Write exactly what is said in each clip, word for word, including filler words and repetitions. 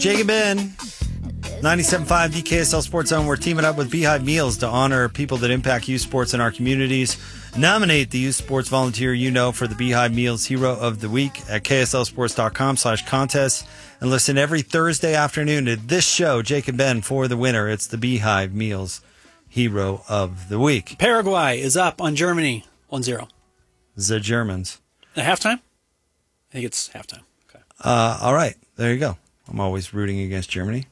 Jacob Ben, ninety-seven point five D K S L Sports Zone. We're teaming up with Beehive Meals to honor people that impact youth sports in our communities. Nominate the youth sports volunteer you know for the Beehive Meals Hero of the Week at kslsports.com slash contest. And listen every Thursday afternoon to this show, Jacob Ben, for the winner. It's the Beehive Meals Hero of the Week. Paraguay is up on Germany one zero. The Germans. At halftime? I think it's halftime. Okay. Uh, all right. There you go. I'm always rooting against Germany.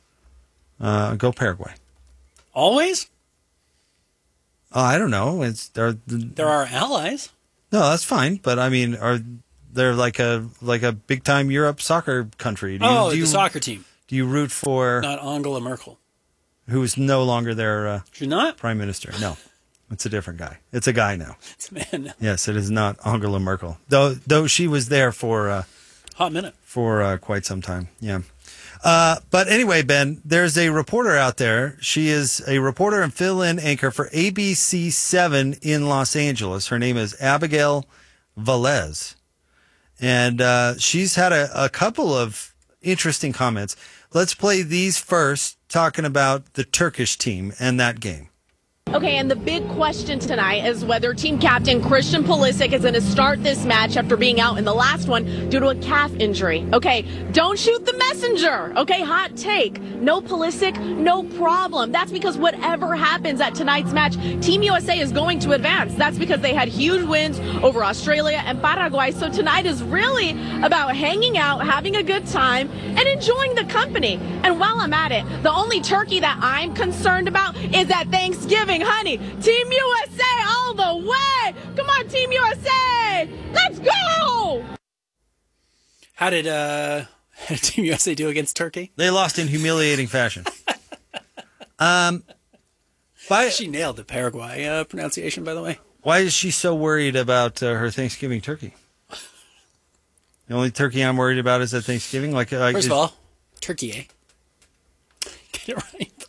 Uh, go Paraguay. Always? Oh, I don't know. It's they're, They're our allies. No, that's fine. But I mean, are they're like a like a big time Europe soccer country? Do you, oh, do you, the soccer team. Do you root for not Angela Merkel, who is no longer their uh, She's not prime minister? No, it's a different guy. It's a guy now. It's a man now. Yes, it is not Angela Merkel. Though though she was there for uh, hot minute for uh, quite some time. Yeah. Uh, but anyway, Ben, there's a reporter out there. She is a reporter and fill-in anchor for A B C seven in Los Angeles. Her name is Abigail Velez. And uh, she's had a, a couple of interesting comments. Let's play these first, talking about the Turkish team and that game. Okay, and the big question tonight is whether team captain Christian Pulisic is going to start this match after being out in the last one due to a calf injury. Okay, don't shoot the messenger. Okay, hot take. No Pulisic, no problem. That's because whatever happens at tonight's match, Team U S A is going to advance. That's because they had huge wins over Australia and Paraguay. So tonight is really about hanging out, having a good time, and enjoying the company. And while I'm at it, the only turkey that I'm concerned about is at Thanksgiving. Honey, Team U S A all the way. Come on, Team U S A. Let's go. How did uh, Team U S A do against Turkey? They lost in humiliating fashion. um, by, she nailed the Paraguay uh, pronunciation, by the way. Why is she so worried about uh, her Thanksgiving turkey? The only turkey I'm worried about is at Thanksgiving. Like, like First is, of all, turkey, eh? Get it right.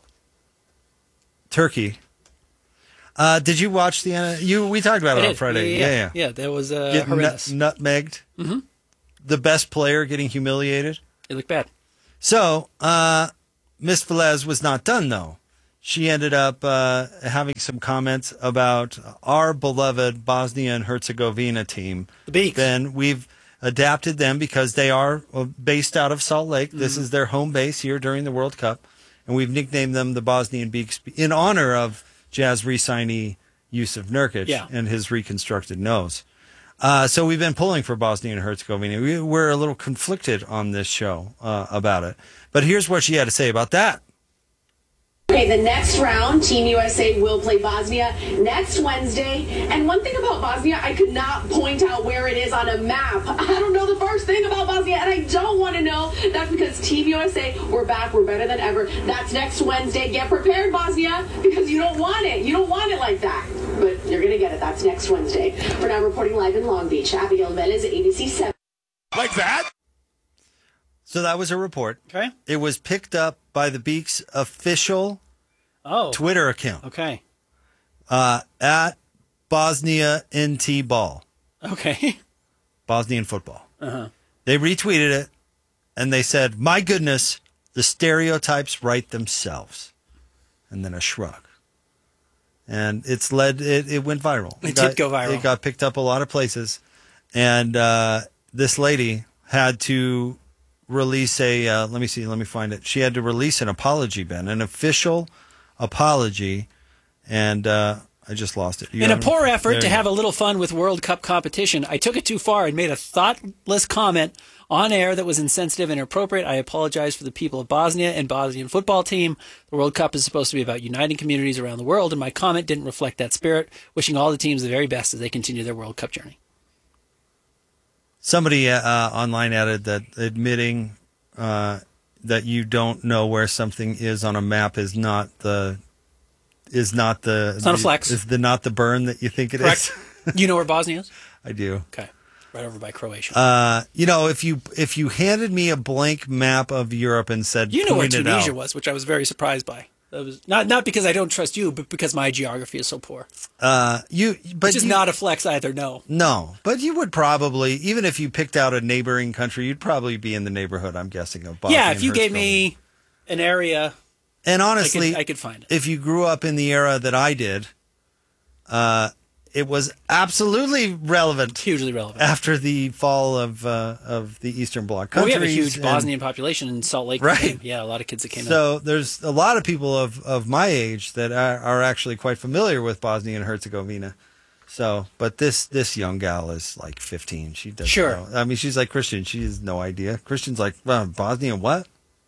Turkey. Uh, did you watch the uh, you? We talked about it I on did. Friday. Yeah, Yeah, yeah, yeah. yeah. That was uh, Get horrendous. Nut, nutmegged. Mm-hmm. The best player getting humiliated. It looked bad. So, uh, Miss Velez was not done though. She ended up uh, having some comments about our beloved Bosnia and Herzegovina team. The Beaks. Then we've adapted them because they are based out of Salt Lake. Mm-hmm. This is their home base here during the World Cup, and we've nicknamed them the Bosnian Beaks in honor of Jazz re-signee Yusuf Nurkic yeah. and his reconstructed nose. Uh, so we've been pulling for Bosnia and Herzegovina. We, we're a little conflicted on this show uh, about it. But here's what she had to say about that. Okay, the next round, Team U S A will play Bosnia next Wednesday. And one thing about Bosnia, I could not point out where it is on a map. I don't know the first thing about Bosnia, and I don't want to know. That's because Team U S A, we're back, we're better than ever. That's next Wednesday. Get prepared, Bosnia, because you don't want it. You don't want it like that. But you're going to get it. That's next Wednesday. We're now reporting live in Long Beach. Abigail Velez, A B C seven. Like that? So that was a report. Okay. It was picked up by the Beaks official oh. Twitter account. Okay. Uh, at Bosnia N T Ball. Okay. Bosnian football. Uh-huh. They retweeted it, and they said, my goodness, the stereotypes write themselves. And then a shrug. And it's led, it, it went viral. It, it got, did go viral. It got picked up a lot of places. And uh, this lady had to release a, uh, let me see, let me find it. She had to release an apology, Ben, an official apology. And uh, I just lost it. You In a got it? poor effort There to you have go. a little fun with World Cup competition, I took it too far and made a thoughtless comment on air that was insensitive and inappropriate. I apologize for the people of Bosnia and Bosnian football team. The World Cup is supposed to be about uniting communities around the world, and my comment didn't reflect that spirit. Wishing all the teams the very best as they continue their World Cup journey. Somebody uh, online added that admitting uh, that you don't know where something is on a map is not the is not the it's not a flex. Is the not the burn that you think it Correct. is. You know where Bosnia is? I do. Okay, right over by Croatia. Uh, you know, if you if you handed me a blank map of Europe and said you know where point it Tunisia out, was, which I was very surprised by. That was not not because I don't trust you, but because my geography is so poor. Uh, you, but Which is you, not a flex either. No. No, but you would probably, even if you picked out a neighboring country, you'd probably be in the neighborhood, I'm guessing, of Bosnia. Yeah, if and you gave Herzegovina. me an area, And I honestly, could, I could find it. if you grew up in the era that I did, uh, it was absolutely relevant Hugely relevant. after the fall of uh, of the Eastern Bloc Well, we countries. have a huge and- Bosnian population in Salt Lake. Right. Yeah, a lot of kids that came in. So there's a lot of people of, of my age that are, are actually quite familiar with Bosnia and Herzegovina. So, but this this young gal is like fifteen. She doesn't Sure. know. I mean, she's like Christian. She has no idea. Christian's like, well, Bosnia what?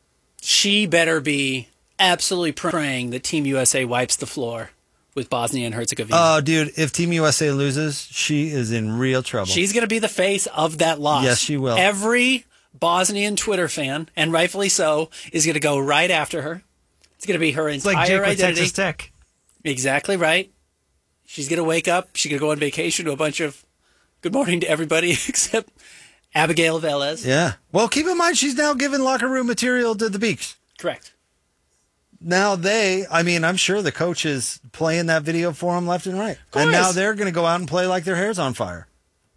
She better be absolutely praying that Team U S A wipes the floor with Bosnia and Herzegovina. Oh, dude, if Team U S A loses, she is in real trouble. She's going to be the face of that loss. Yes, she will. Every Bosnian Twitter fan, and rightfully so, is going to go right after her. It's going to be her It's entire like Jake with identity. Texas Tech. Exactly right. She's going to wake up. She's going to go on vacation to a bunch of good morning to everybody except Abigail Velez. Yeah. Well, keep in mind, she's now giving locker room material to the Beaks. Correct. Now they, I mean, I'm sure the coach is playing that video for them left and right. course. And now they're going to go out and play like their hair's on fire.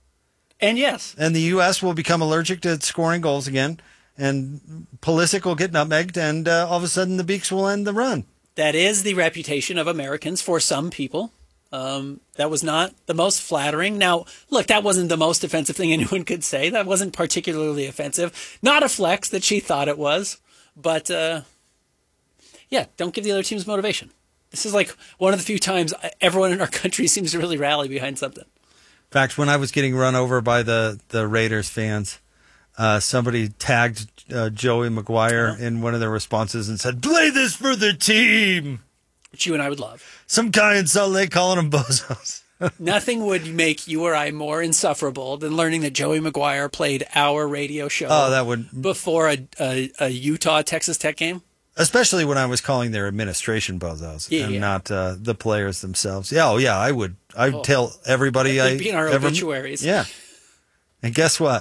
And yes, And the U S will become allergic to scoring goals again. And Pulisic will get nutmegged. And uh, all of a sudden, the Beaks will end the run. that is the reputation of Americans for some people. Um, that was not the most flattering. Now, look, that wasn't the most offensive thing anyone could say. That wasn't particularly offensive. Not a flex that she thought it was. But, uh, yeah, don't give the other teams motivation. This is like one of the few times everyone in our country seems to really rally behind something. In fact, when I was getting run over by the, the Raiders fans, uh, somebody tagged uh, Joey Maguire Uh-huh. in one of their responses and said, play this for the team. Which you and I would love. Some guy in Salt Lake calling them bozos. Nothing would make you or I more insufferable than learning that Joey Maguire played our radio show Oh, that would, before a, a, a Utah-Texas Tech game. especially when I was calling their administration bozos Yeah, and yeah. not uh, the players themselves. Yeah, oh yeah, I would. I'd Oh. tell everybody They'd I be in our ever, obituaries. Yeah, and guess what?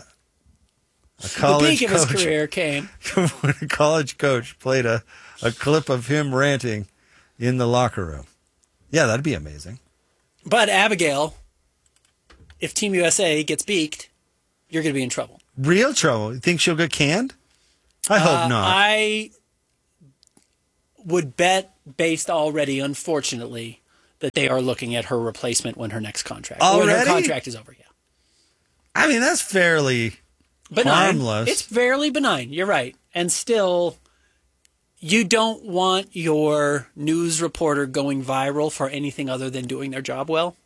A The college peak of his coach, career came. when a college coach played a, a clip of him ranting in the locker room. Yeah, that'd be amazing. But Abigail, if Team U S A gets beaked, you're going to be in trouble. Real trouble. You think she'll get canned? I hope Uh, not. I would bet, based already, unfortunately, that they are looking at her replacement when her next contract. When her Already? contract is over, yeah. I mean, that's fairly Benign. harmless. It's fairly benign. You're right. And still, you don't want your news reporter going viral for anything other than doing their job well.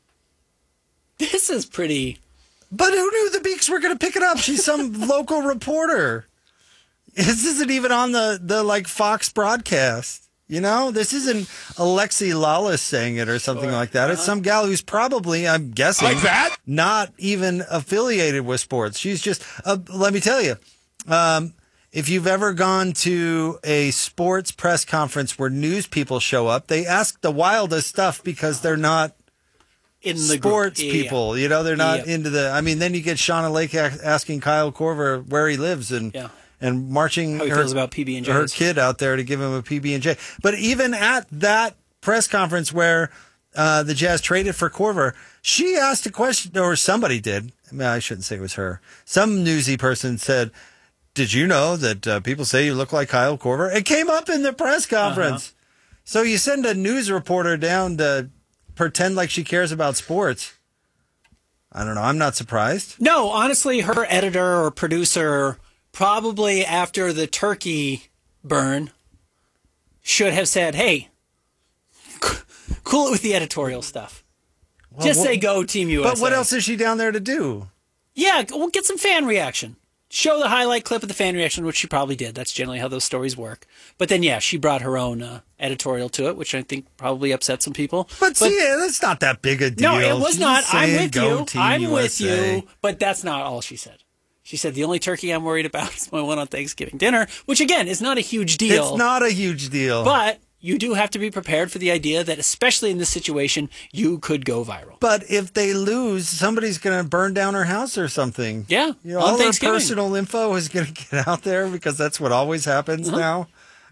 This is pretty. But who knew the Beaks were going to pick it up? She's some local reporter. This isn't even on the, the like Fox broadcast. You know, this isn't Alexi Lawless saying it or something like that. It's some gal who's probably, I'm guessing, Like that? not even affiliated with sports. She's just, uh, let me tell you, um, if you've ever gone to a sports press conference where news people show up, they ask the wildest stuff because they're not In the sports group. Yeah, yeah. people. You know, they're not Yeah. into the. I mean, then you get Shauna Lake a- asking Kyle Korver where he lives and Yeah. and marching How he her, feels about P B and J's. her kid out there to give him a P B and J. But even at that press conference where uh, the Jazz traded for Korver, she asked a question, or somebody did. I mean, I shouldn't say it was her. Some newsy person said, "Did you know that uh, people say you look like Kyle Korver?" It came up in the press conference. Uh-huh. So you send a news reporter down to pretend like she cares about sports. I don't know. I'm not surprised. No, honestly, her editor or producer, probably after the turkey burn, should have said, hey, cool it with the editorial stuff. Just what- say go Team U S A. But what else is she down there to do? Yeah, we'll get some fan reaction. Show the highlight clip of the fan reaction, which she probably did. That's generally how those stories work. But then, yeah, she brought her own uh, editorial to it, which I think probably upset some people. But, see, that's not that big a deal. No, it was She's not. just I'm saying, with "Go you. Team I'm with U S A." you. But that's not all she said. She said the only turkey I'm worried about is my one on Thanksgiving dinner, which again is not a huge deal. It's not a huge deal. But you do have to be prepared for the idea that, especially in this situation, you could go viral. But if they lose, somebody's going to burn down her house or something. Yeah, You know, on all their Thanksgiving. personal info is going to get out there because that's what always happens Uh-huh. now.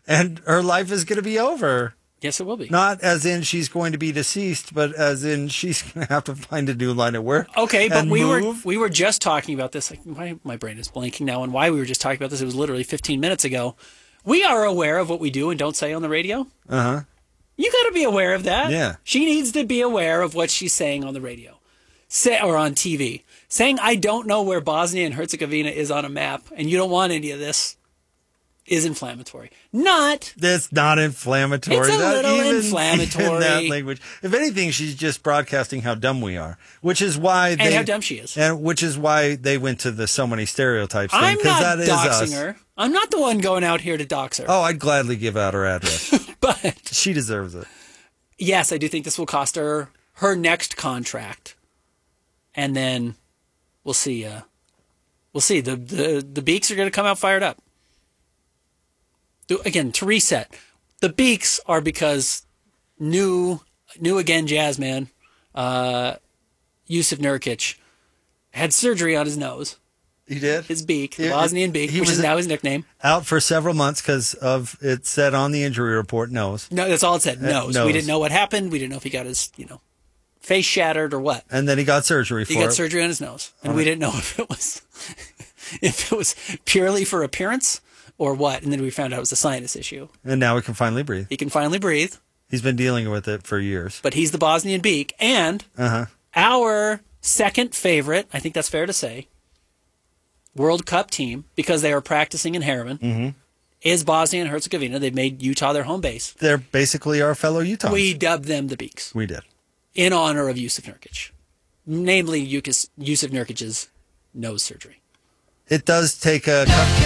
and her life is going to be over. Yes, it will be. Not as in she's going to be deceased, but as in she's going to have to find a new line of work. Okay, but and we move. were we were just talking about this. Like my my brain is blanking now, and why we were just talking about this. It was literally fifteen minutes ago. We are aware of what we do and don't say on the radio. Uh huh. You got to be aware of that. Yeah. She needs to be aware of what she's saying on the radio, say or on T V. Saying I don't know where Bosnia and Herzegovina is on a map, and you don't want any of this, is inflammatory. Not. That's not inflammatory. It's a That- little even, inflammatory. In that language. If anything, she's just broadcasting how dumb we are, which is why they, and how dumb she is. and which is why they went to the so many stereotypes thing. I'm 'cause not that is doxing us. her. I'm not the one going out here to dox her. Oh, I'd gladly give out her address. But She deserves it. yes, I do think this will cost her her next contract, and then we'll see. Uh, we'll see. The the the Beaks are going to come out fired up. Do- Again, to reset, the Beaks are because new new again jazz man, uh, Yusuf Nurkic, had surgery on his nose, He did. his beak, the He- Bosnian beak, he which was- is now his nickname. Out for several months because of it said on the injury report nose. No, that's all it said. Nose. nose. We didn't know what happened. We didn't know if he got his, you know, face shattered or what. And then he got surgery for He got it. surgery on his nose, and we didn't know if it was if it was purely for appearance or what. And then we found out it was a sinus issue. And now he can finally breathe. He can finally breathe, He's been dealing with it for years. but he's the Bosnian beak, and Uh-huh. our second favorite, I think that's fair to say, World Cup team, because they are practicing in Harriman, Mm-hmm. is Bosnia and Herzegovina. They've made Utah their home base. They're basically our fellow Utahns. We dubbed them the Beaks We did. in honor of Yusuf Nurkic, namely Yusuf Yusuf Nurkic's nose surgery. It does take a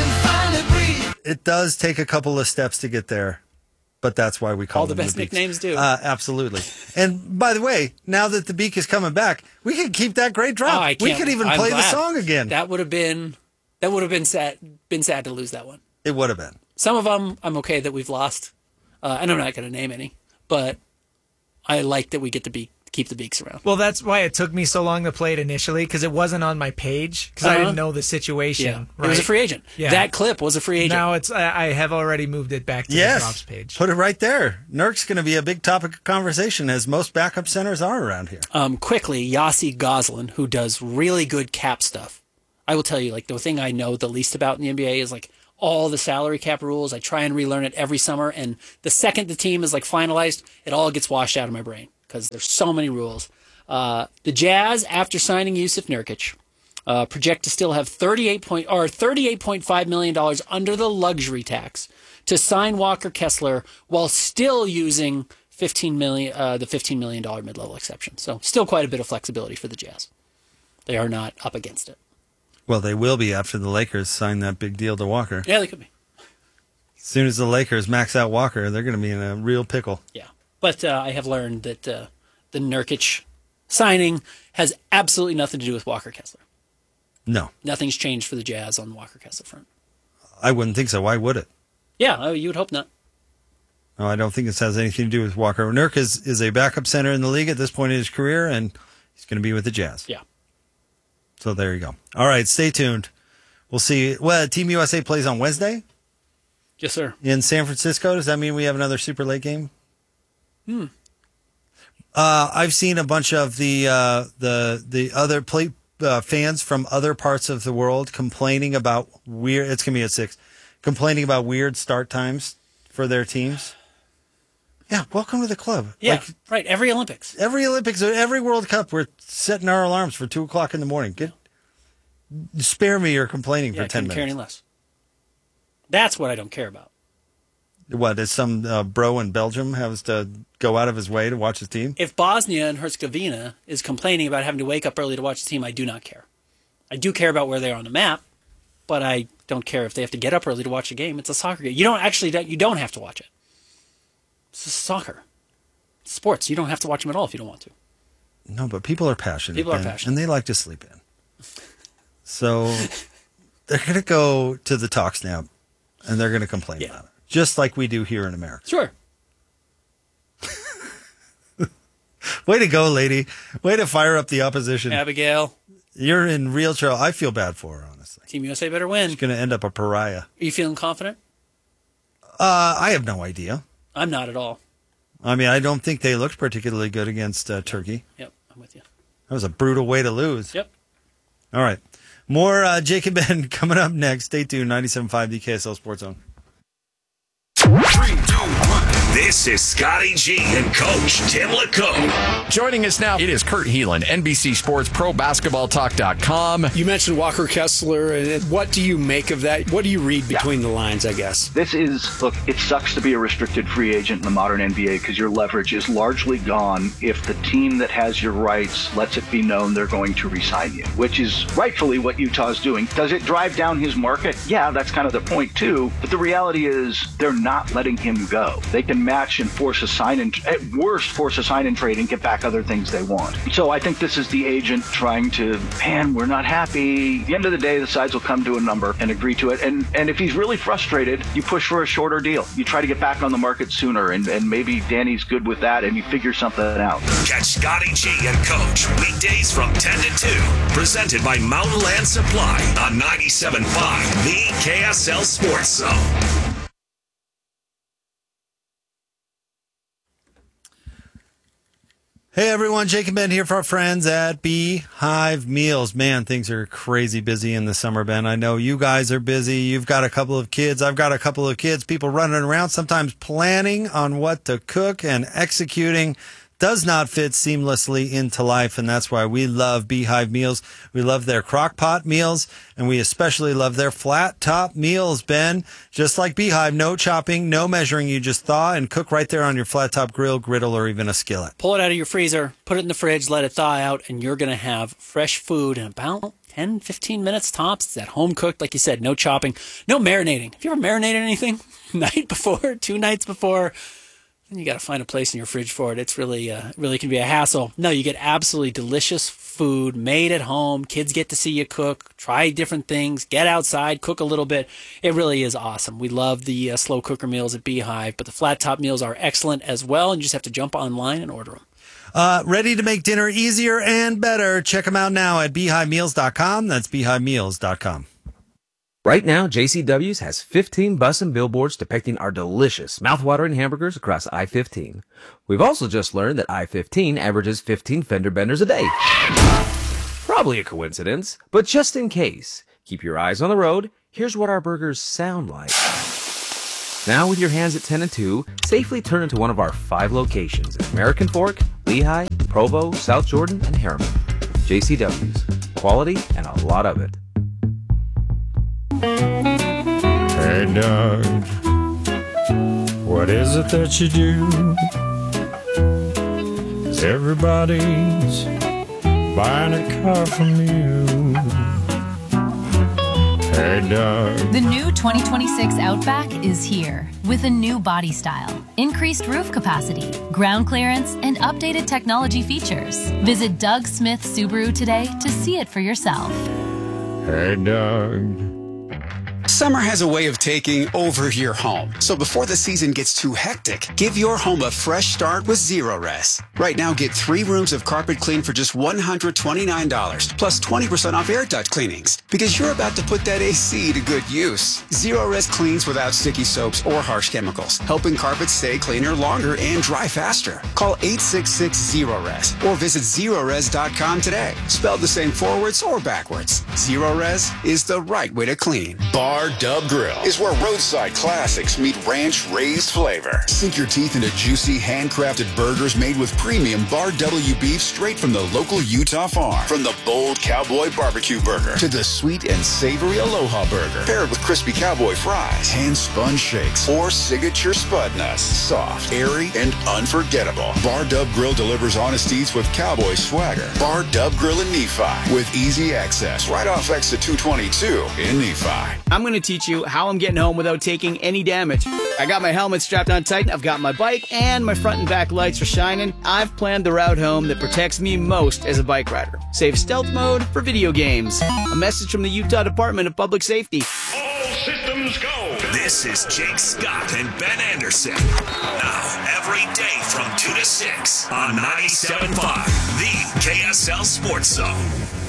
cou- it does take a couple of steps to get there, but that's why we call All the them best Beaks. nicknames do. Uh, absolutely. And by the way, now that the Beak is coming back, we can keep that great drop. Oh, I we can't- could even I'm play the glad. song again. That would have been that would have been sad been sad to lose that one. It would have been. Some of them I'm okay that we've lost, uh, and I'm not going to name any, but I like that we get to be keep the Beaks around. Well, that's why it took me so long to play it initially, because it wasn't on my page, because I Uh-huh. didn't know the situation. Yeah, Right? it was a free agent. Yeah. That clip was a free agent. Now it's I, I have already moved it back to the Yes. drops page. Put it right there. Nurk's going to be a big topic of conversation, as most backup centers are around here. um, quickly, Yossi Goslin, who does really good cap stuff. I will tell you, like, the thing I know the least about in the N B A is, like, all the salary cap rules. I try and relearn it every summer, and the second the team is, like, finalized, it all gets washed out of my brain because there's so many rules. Uh, the Jazz, after signing Yusuf Nurkic, uh, project to still have thirty-eight point or thirty-eight point five million dollars under the luxury tax to sign Walker Kessler while still using fifteen million, uh, the fifteen million dollars mid-level exception. So still quite a bit of flexibility for the Jazz. They are not up against it. Well, they will be after the Lakers sign that big deal to Walker. Yeah, they could be. As soon as the Lakers max out Walker, they're going to be in a real pickle. Yeah. But uh, I have learned that uh, the Nurkic signing has absolutely nothing to do with Walker Kessler. No, Nothing's changed for the Jazz on the Walker Kessler front. I wouldn't think so. Why would it? Yeah, oh, you would hope not. No, I don't think this has anything to do with Walker. Nurk is, is a backup center in the league at this point in his career, and he's going to be with the Jazz. Yeah. So there you go. All right, stay tuned. We'll see. Well, Team U S A plays on Wednesday Yes, sir. in San Francisco. Does that mean we have another super late game? Hmm. Uh, I've seen a bunch of the uh, the the other play, uh, fans from other parts of the world complaining about weird. It's gonna be at six. Complaining about weird start times for their teams. Yeah, welcome to the club. Yeah, Like, right. Every Olympics. every Olympics, every World Cup, we're setting our alarms for two o'clock in the morning. Get spare me your complaining Yeah, I for ten couldn't care any minutes. less. That's what I don't care about. What is some uh, bro in Belgium has to go out of his way to watch his team? If Bosnia and Herzegovina is complaining about having to wake up early to watch the team, I do not care. I do care about where they are on the map, but I don't care if they have to get up early to watch a game. It's a soccer game. You don't actually you don't have to watch it. It's just soccer. It's sports. You don't have to watch them at all if you don't want to. No, but people are passionate. People are Ben, passionate. and they like to sleep in. So they're going to go to the talk snap, and they're going to complain Yeah. about it, just like we do here in America. Sure. Way to go, lady! Way to fire up the opposition. Abigail, You're in real trouble. I feel bad for her, honestly. Team U S A better win. She's going to end up a pariah. Are you feeling confident? Uh, I have no idea. I'm not at all. I mean, I don't think they looked particularly good against uh, Turkey. Yep, I'm with you. That was a brutal way to lose. Yep. All right. More uh, Jake and Ben coming up next. Stay tuned. ninety-seven point five D K S L Sports Zone. Three, two, one. This is Scotty G and Coach Tim LeComb. Joining us now, it is Kurt Heelan, N B C Sports Pro Basketball Talk dot com. You mentioned Walker Kessler, and what do you make of that? What do you read between yeah. the lines, I guess? This is, look, it sucks to be a restricted free agent in the modern N B A because your leverage is largely gone if the team that has your rights lets it be known they're going to re-sign you, which is rightfully what Utah's doing. Does it drive down his market? Yeah, that's kind of the point too. But the reality is they're not letting him go. They can match and force a sign and at worst force a sign and trade and get back other things they want. So I think this is the agent trying to, man, we're not happy. At the end of the day, the sides will come to a number and agree to it. And and if he's really frustrated, you push for a shorter deal. You try to get back on the market sooner, and, and maybe Danny's good with that, and you figure something out. Catch Scotty G and Coach weekdays from ten to two. Presented by Mountain Land Supply on ninety-seven point five, the K S L Sports Zone. Hey everyone, Jake and Ben here for our friends at Beehive Meals. Man, things are crazy busy in the summer, Ben. I know you guys are busy. You've got a couple of kids. I've got a couple of kids. People running around, sometimes planning on what to cook and executing does not fit seamlessly into life, and that's why we love Beehive Meals. We love their crock pot meals, and we especially love their flat top meals, Ben. Just like Beehive, no chopping, no measuring. You just thaw and cook right there on your flat top grill, griddle, or even a skillet. Pull it out of your freezer, put it in the fridge, let it thaw out, and you're going to have fresh food in about ten, fifteen minutes tops. It's at home cooked, like you said, no chopping, no marinating. Have you ever marinated anything night before, two nights before? And you got to find a place in your fridge for it. It's really, uh, really can be a hassle. No, you get absolutely delicious food made at home. Kids get to see you cook, try different things, get outside, cook a little bit. It really is awesome. We love the uh, slow cooker meals at Beehive, but the flat top meals are excellent as well. And you just have to jump online and order them. Uh, ready to make dinner easier and better? Check them out now at beehive meals dot com. That's beehive meals dot com. Right now, J C W's has fifteen bus and billboards depicting our delicious, mouthwatering hamburgers across I fifteen. We've also just learned that I fifteen averages fifteen fender benders a day. Probably a coincidence, but just in case, keep your eyes on the road. Here's what our burgers sound like. Now with your hands at ten and two, safely turn into one of our five locations in American Fork, Lehigh, Provo, South Jordan, and Harriman. J C W's. Quality and a lot of it. Hey Doug, what is it that you do? 'Cause everybody's buying a car from you. Hey Doug. The new twenty twenty-six Outback is here with a new body style, increased roof capacity, ground clearance, and updated technology features. Visit Doug Smith Subaru today to see it for yourself. Hey Doug. Summer has a way of taking over your home. So before the season gets too hectic, give your home a fresh start with Zerorez. Right now, get three rooms of carpet clean for just one hundred twenty-nine dollars, plus twenty percent off air duct cleanings. Because you're about to put that A C to good use. Zerorez cleans without sticky soaps or harsh chemicals, helping carpets stay cleaner longer and dry faster. Call eight six six Zerorez or visit Zerorez dot com today. Spelled the same forwards or backwards. Zerorez is the right way to clean. Bar Dub Grill is where roadside classics meet ranch-raised flavor. Sink your teeth into juicy, handcrafted burgers made with premium Bar W beef straight from the local Utah farm. From the bold cowboy barbecue burger to the sweet and savory Aloha burger, paired with crispy cowboy fries, hand-spun shakes, or signature spud nuts. Soft, airy, and unforgettable. Bar Dub Grill delivers honest eats with cowboy swagger. Bar Dub Grill in Nephi with easy access right off exit two twenty-two in Nephi. I'm going to teach you how I'm getting home without taking any damage. I got my helmet strapped on tight, I've got my bike, and my front and back lights are shining. I've planned the route home that protects me most as a bike rider. Save stealth mode for video games. A message from the Utah Department of Public Safety. All systems go. This is Jake Scott and Ben Anderson. Now, every day from two to six on ninety-seven point five, the K S L Sports Zone.